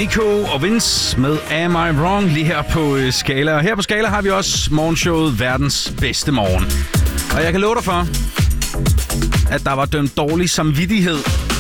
Nico og Vince med Am I Wrong lige her på Skala. Og her på Skala har vi også morgenshowet Verdens Bedste Morgen. Og jeg kan love dig for, at der var dømt dårlig samvittighed